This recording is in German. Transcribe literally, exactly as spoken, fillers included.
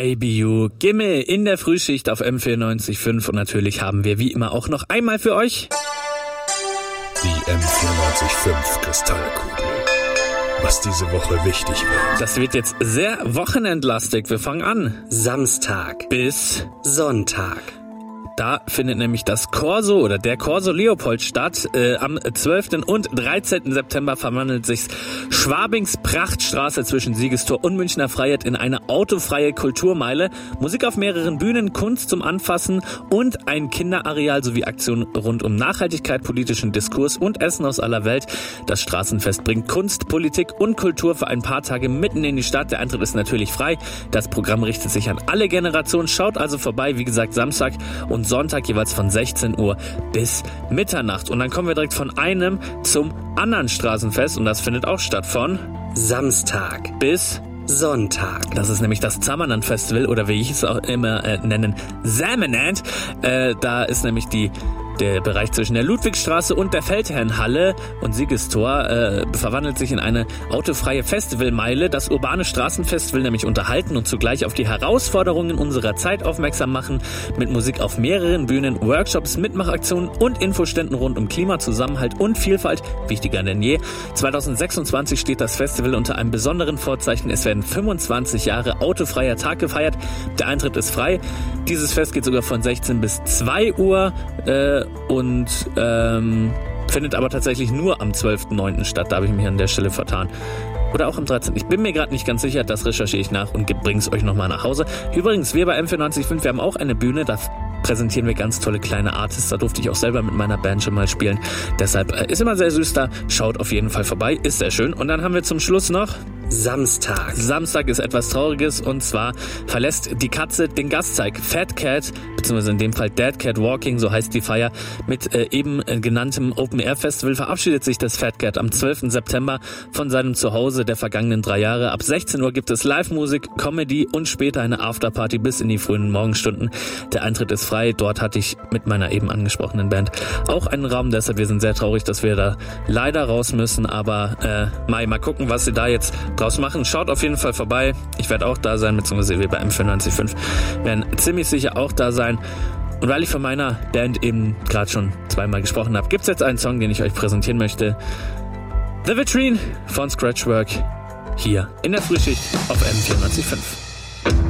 A B U, Gimme in der Frühschicht auf M vierundneunzig Komma fünf und natürlich haben wir wie immer auch noch einmal für euch die M vierundneunzig Komma fünf Kristallkugel. Was diese Woche wichtig wird. Das wird jetzt sehr wochenendlastig. Wir fangen an. Samstag bis Sonntag. Da findet nämlich das Corso oder der Corso Leopold statt. Äh, am zwölften und dreizehnten September verwandelt sich Schwabings Prachtstraße zwischen Siegestor und Münchner Freiheit in eine autofreie Kulturmeile. Musik auf mehreren Bühnen, Kunst zum Anfassen und ein Kinderareal sowie Aktionen rund um Nachhaltigkeit, politischen Diskurs und Essen aus aller Welt. Das Straßenfest bringt Kunst, Politik und Kultur für ein paar Tage mitten in die Stadt. Der Eintritt ist natürlich frei. Das Programm richtet sich an alle Generationen. Schaut also vorbei. Wie gesagt, Samstag und Sonntag jeweils von sechzehn Uhr bis Mitternacht. Und dann kommen wir direkt von einem zum anderen Straßenfest und das findet auch statt von Samstag bis Sonntag. Das ist nämlich das Zamanant Festival oder wie ich es auch immer äh, nennen, Zamanant. Äh, da ist nämlich die Der Bereich zwischen der Ludwigstraße und der Feldherrnhalle und Siegestor äh, verwandelt sich in eine autofreie Festivalmeile. Das urbane Straßenfest will nämlich unterhalten und zugleich auf die Herausforderungen unserer Zeit aufmerksam machen. Mit Musik auf mehreren Bühnen, Workshops, Mitmachaktionen und Infoständen rund um Klima, Zusammenhalt und Vielfalt. Wichtiger denn je. zwanzig sechsundzwanzig steht das Festival unter einem besonderen Vorzeichen. Es werden fünfundzwanzig Jahre autofreier Tag gefeiert. Der Eintritt ist frei. Dieses Fest geht sogar von sechzehn bis zwei Uhr. Äh, und ähm, findet aber tatsächlich nur am zwölften neunten statt. Da habe ich mich an der Stelle vertan. Oder auch am dreizehnten Ich bin mir gerade nicht ganz sicher, das recherchiere ich nach und bringe es euch nochmal nach Hause. Übrigens, wir bei M vierundneunzig Komma fünf, wir haben auch eine Bühne, da präsentieren wir ganz tolle kleine Artists. Da durfte ich auch selber mit meiner Band schon mal spielen. Deshalb äh, ist immer sehr süß da. Schaut auf jeden Fall vorbei, ist sehr schön. Und dann haben wir zum Schluss noch Samstag. Samstag ist etwas Trauriges und zwar verlässt die Katze den Gastzeig. Fat Cat, beziehungsweise in dem Fall Dead Cat Walking, so heißt die Feier, mit äh, eben äh, genanntem Open-Air-Festival verabschiedet sich das Fat Cat am zwölften September von seinem Zuhause der vergangenen drei Jahre. Ab sechzehn Uhr gibt es Live-Musik, Comedy und später eine Afterparty bis in die frühen Morgenstunden. Der Eintritt ist frei. Dort hatte ich mit meiner eben angesprochenen Band auch einen Raum. Deshalb, wir sind sehr traurig, dass wir da leider raus müssen. Aber äh, Mai, mal gucken, was sie da jetzt draus machen. Schaut auf jeden Fall vorbei. Ich werde auch da sein, beziehungsweise wir bei M vierundneunzig Komma fünf werden ziemlich sicher auch da sein. Und weil ich von meiner Band eben gerade schon zweimal gesprochen habe, gibt es jetzt einen Song, den ich euch präsentieren möchte. The Vitrine von Scratchwork hier in der Frühschicht auf M vierundneunzig Komma fünf.